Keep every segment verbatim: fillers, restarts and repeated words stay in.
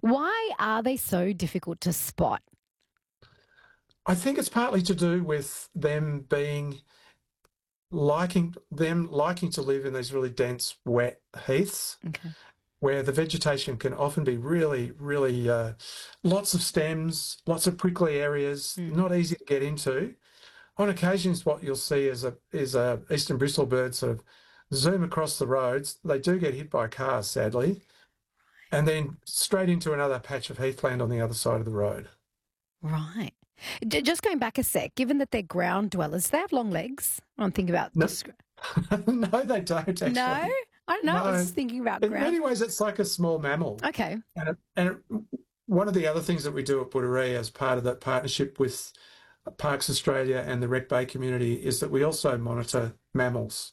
Why are they so difficult to spot? I think it's partly to do with them being liking them liking to live in these really dense, wet heaths Okay. where the vegetation can often be really, really uh, lots of stems, lots of prickly areas, Mm. not easy to get into. On occasions, what you'll see is a is a eastern bristlebird sort of zoom across the roads. They do get hit by cars, sadly, and then straight into another patch of heathland on the other side of the road. Right. J- Just going back a sec, given that they're ground dwellers, they have long legs. I'm thinking about No, just. no, they don't No, actually. I don't know. I was No, just thinking about in ground. many ways, it's like a small mammal. Okay. And it, and it, one of the other things that we do at Budaree as part of that partnership with Parks Australia and the Wreck Bay community is that we also monitor mammals.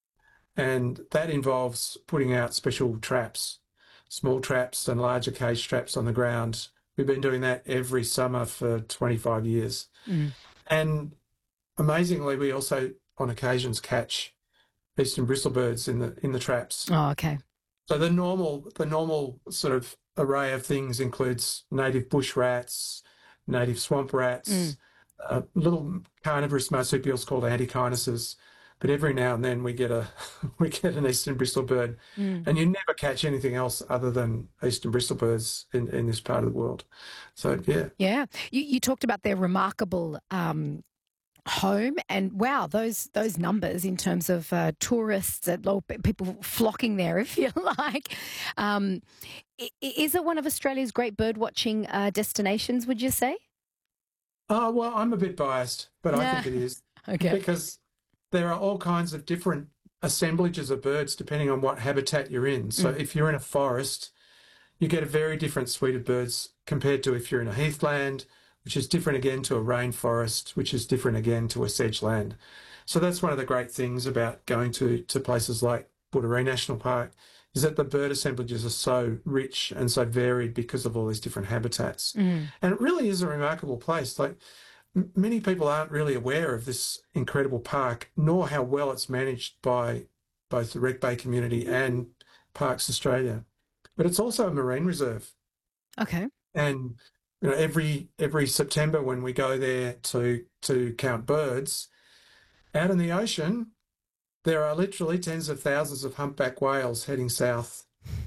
And that involves putting out special traps, small traps and larger cage traps on the ground. We've been doing that every summer for twenty-five years. Mm. And amazingly, we also on occasions catch eastern bristlebirds in the in the traps. Oh, okay. So the normal the normal sort of array of things includes native bush rats, native swamp rats, Mm. uh, little carnivorous marsupials called antechinus. But every now and then we get a we get an eastern bristlebird, Mm. and you never catch anything else other than eastern bristlebirds in, in this part of the world. So yeah, Yeah. You, you talked about their remarkable um, home, and wow, those those numbers in terms of uh, tourists and lo- people flocking there, if you like. Um, i- i- is it one of Australia's great bird watching uh, destinations? Would you say? oh well, I'm a bit biased, but I Yeah. think it is Okay. because there are all kinds of different assemblages of birds depending on what habitat you're in. So Mm. if you're in a forest, you get a very different suite of birds compared to if you're in a heathland, which is different again to a rainforest, which is different again to a sedgeland. So that's one of the great things about going to, to places like Budaree National Park is that the bird assemblages are so rich and so varied because of all these different habitats. Mm. And it really is a remarkable place. Like m- many people aren't really aware of this incredible park, nor how well it's managed by both the Wreck Bay community and Parks Australia. But it's also a marine reserve. Okay. And you know, every every September when we go there to to count birds, out in the ocean, there are literally tens of thousands of humpback whales heading south.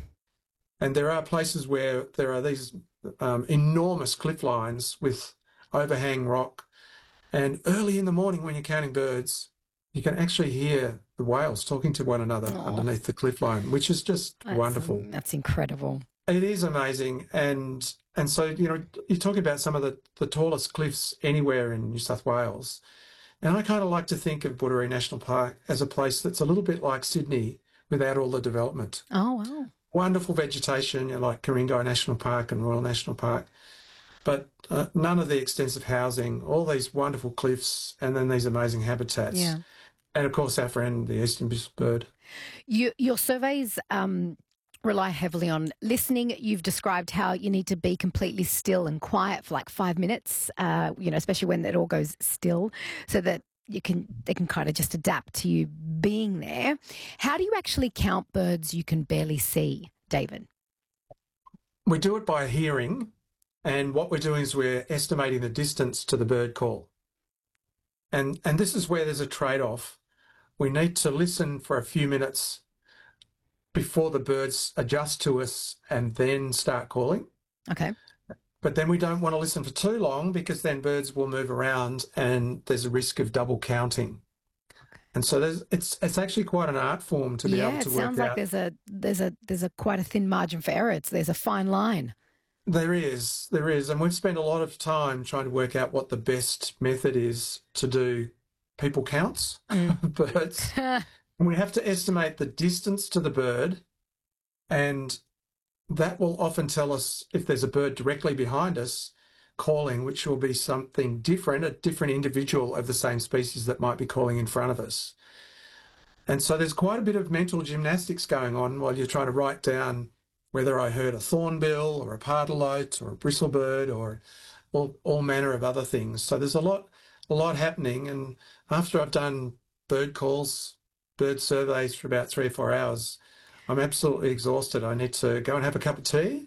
And there are places where there are these um, enormous cliff lines with overhang rock. And early in the morning when you're counting birds, you can actually hear the whales talking to one another Oh, underneath the cliff line, which is just that's wonderful. um, that's incredible. It is amazing, and and so you know you talk about some of the, the tallest cliffs anywhere in New South Wales, and I kind of like to think of Budaree National Park as a place that's a little bit like Sydney without all the development. Oh wow. Wonderful vegetation, you know, like Ku-ring-gai National Park and Royal National Park, but uh, none of the extensive housing, all these wonderful cliffs, and then these amazing habitats, Yeah. and of course our friend the eastern bird. You, your surveys um, rely heavily on listening. You've described how you need to be completely still and quiet for like five minutes, uh, you know, especially when it all goes still, so that you can they can kind of just adapt to you being there. How do you actually count birds you can barely see, David? We do it by hearing, and what we're doing is we're estimating the distance to the bird call. And and this is where there's a trade-off. We need to listen for a few minutes before the birds adjust to us and then start calling. Okay. But then we don't want to listen for too long because then birds will move around and there's a risk of double counting. And so there's, it's it's actually quite an art form to be Yeah, able it to work sounds like out. there's a there's a there's a quite a thin margin for error. It's, there's a fine line. There is, there is. And we've spent a lot of time trying to work out what the best method is to do people counts Mm. of birds. And we have to estimate the distance to the bird, and that will often tell us if there's a bird directly behind us calling, which will be something different, a different individual of the same species that might be calling in front of us. And so there's quite a bit of mental gymnastics going on while you're trying to write down whether I heard a thornbill or a pardalote or a bristlebird or all, all manner of other things. So there's a lot, a lot happening. And after I've done bird calls, bird surveys for about three or four hours, I'm absolutely exhausted. I need to go and have a cup of tea